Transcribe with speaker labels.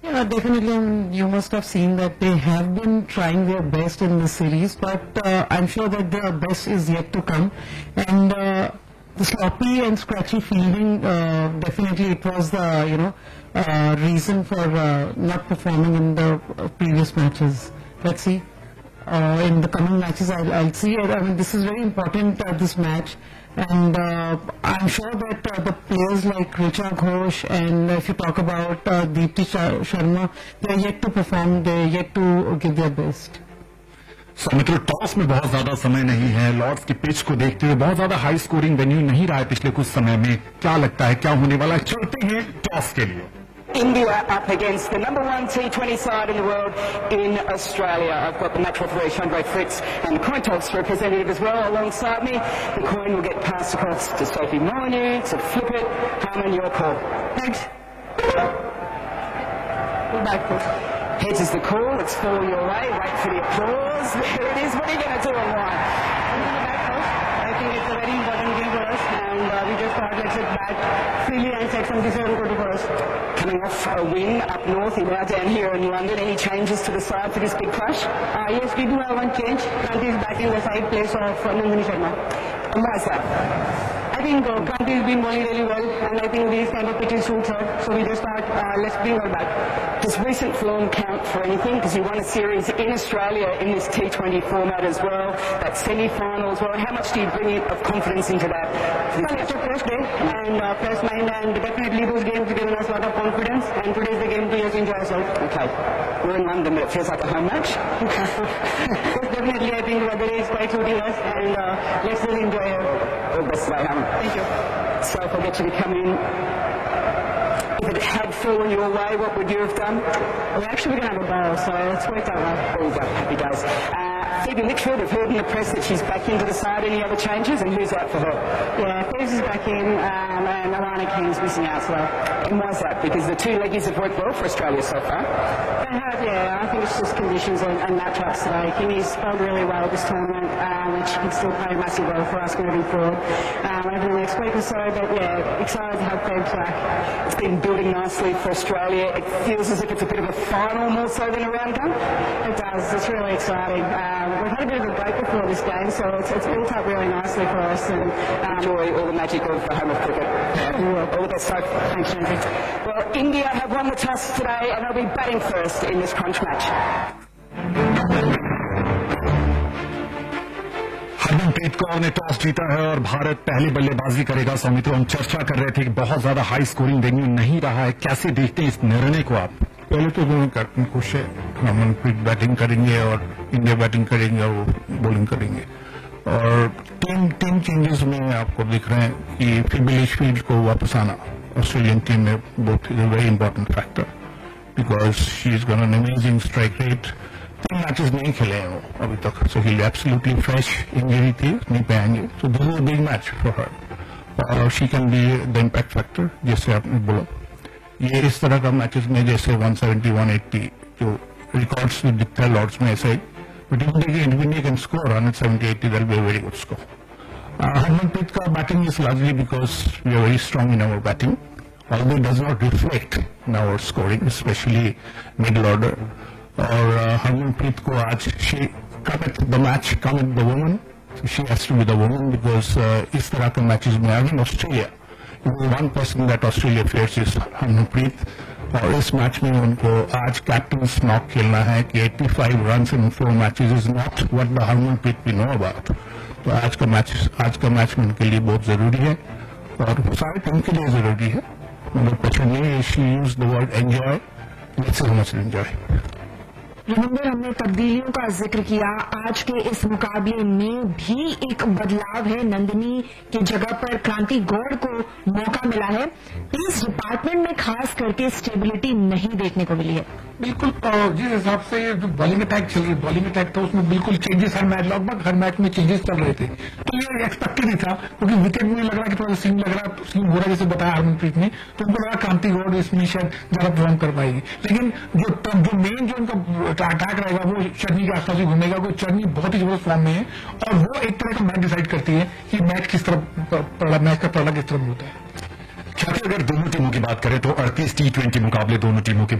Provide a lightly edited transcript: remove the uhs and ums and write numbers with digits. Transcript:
Speaker 1: Yeah, definitely. You must have seen that they have been trying their best in this series, but I'm sure that their best is yet to come. And the sloppy and scratchy fielding, definitely it was the reason for not performing in the previous matches. Let's see. In the coming matches, I'll see. I mean, this is very important, this match. And I'm sure that the players like Richa Ghosh and if you talk about Deepti Sharma, they're yet to perform, they're yet to give their best.
Speaker 2: मित्रों, toss में बहुत ज्यादा समय नहीं है। Lord's की pitch को देखते हुए बहुत ज्यादा हाई स्कोरिंग वेन्यू नहीं रहा है पिछले कुछ समय में। क्या लगता है क्या होने वाला है? चलते हैं टॉस के लिए।
Speaker 3: India up against the number one T20 side in the world in Australia. I've got the match referee Chandra Fritz and the coin toss representative as well alongside me. The coin will get passed across to Sophie Molyneux to flip it. Harman, your call.
Speaker 1: Heads.
Speaker 3: Heads is the call. It's fall your way. Wait for the applause. There it is. What are you going to do online?
Speaker 1: I think it's a very important game for us, and we just thought let's sit back freely and set some decent good for us.
Speaker 3: Coming off a win up north, you're now down here in London. Any changes to the side for this big clash?
Speaker 1: Yes, we do have one change. Kranti is back in the side place of Nandini Sharma.
Speaker 3: And why is that?
Speaker 1: I think Kranti has been bowling really well, and I think these kind of pitches suits her. So we just thought let's bring her back.
Speaker 3: Does recent form count for anything? Because you won a series in Australia in this T20 format as well, that semi-final as well. How much do you bring of confidence into that?
Speaker 1: Well, it's a fresh day and fresh mind, and definitely those games have given us a lot of confidence, and today's the game to just enjoy ourselves.
Speaker 3: Okay. We're in London, but it feels like a home match.
Speaker 1: Definitely, I think the weather is quite suiting us, and let's just enjoy it.
Speaker 3: All the best today, Harman.
Speaker 1: Thank you.
Speaker 3: So if I get you to come in, if it had fallen your way, what would you have done?
Speaker 1: Well, actually, we're going to have a bowl, so it's worked out well.
Speaker 3: There you go, happy days. Phoebe Litchfield, I've heard in the press that she's back into the side. Any other changes, and who's out for her?
Speaker 1: Yeah, Phoebe's is back in, and Alana King's missing out as well.
Speaker 3: And why's that? Because the two leggies have worked well for Australia so far.
Speaker 1: They have, yeah. I think it's just conditions and matchups today. Kingy's bowled really well this tournament, and she can still play a massive role for us moving forward over the next week or so. But yeah, excited to have Phoebe back.
Speaker 3: It's been building nicely for Australia. It feels as if it's a bit of a final more so than a round gun.
Speaker 1: It does. It's really exciting. We've had a bit of a break before this game, so it's built up really nicely for us. And
Speaker 3: enjoy all the magic of the home of cricket. All the best, Sophie.
Speaker 1: Thanks, Andrew.
Speaker 3: Well, India have won the toss today, and they'll be batting first in this crunch match.
Speaker 2: Harmanpreet Kaur ने toss जीता है और भारत पहले बल्लेबाजी करेगा। सौमित्रो, हम चर्चा कर रहे थे कि बहुत ज्यादा हाई स्कोरिंग वेन्यू नहीं रहा है। कैसे देखते हैं इस निर्णय को आप?
Speaker 4: पहले तो दोनों कैप्टन खुश है। हरमनप्रीत बैटिंग करेंगे और इंडिया बैटिंग करेंगे और वो बॉलिंग करेंगे। और टीम चेंजेस में आपको दिख रहे हैं कि फिबी लिचफील्ड को वापस आना ऑस्ट्रेलियन टीम में बहुत very important factor, because she is gone an amazing strike rate. 3 matches नहीं खेले हैं वो अभी तक, सो ही एब्सोल्युटली फ्रेश। इंजरी थी, नहीं पे आएंगे, so this is a big match for her और she can be the impact factor, जैसे आपने बोला। ये इस तरह का मैचेस में जैसे 170, 180 जो रिकॉर्ड्स दिखता है लॉर्ड्स में, ऐसे ही but if India can score 170, 80 that be a very good score. Harmanpreet का batting is largely because we are very strong in our batting, although it does not reflect in our scoring, especially middle order. और हरमनप्रीत को आज she come at the match, come at the woman, so she has to be the woman because इस तरह के matches में again Australia, one person that Australia fears is Harmanpreet. और इस match में उनको आज कैप्टन नॉक खेलना है कि 85 runs in 4 matches is not what the Harmanpreet we know about। तो आज का मैच उनके लिए बहुत जरूरी है और सारे टीम के लिए जरूरी है। मगर personally she use the word enjoy, let's how much enjoy.
Speaker 5: Ravinder, हमने तब्दीलियों का जिक्र किया। आज के इस मुकाबले में भी एक बदलाव है। नंदिनी की जगह पर क्रांति गौड़ को मौका मिला है। इस डिपार्टमेंट में खास करके स्टेबिलिटी नहीं देखने को मिली है।
Speaker 4: बिल्कुल, जिस हिसाब से जो बॉलिंग अटैक चल रही, बॉलिंग अटैक था उसमें बिल्कुल चेंजेस हर मैच, लगभग हर मैच में चेंजेस चल रहे थे। तो ये एक्सपेक्टेड ही था क्योंकि विकेट में लग रहा कि थोड़ा सीम हो रहा, जैसे बताया हरमनप्रीत ने, तो उनको लगा क्रांति गौड़ इसमें शायद ज्यादा परफॉर्म कर पाएगी। लेकिन जो मेन जो उनका अटैक रहेगा वो चरनी के आसपास ही घूमेगा, क्योंकि चरनी बहुत ही जबरदस्त फॉर्म में है और वो एक तरह का मैच डिसाइड करती है कि मैच किस तरह मैच का पलड़ा किस तरह होता है।
Speaker 2: अगर दोनों टीमों की बात करें तो 38 T20 मुकाबले दोनों टीमों के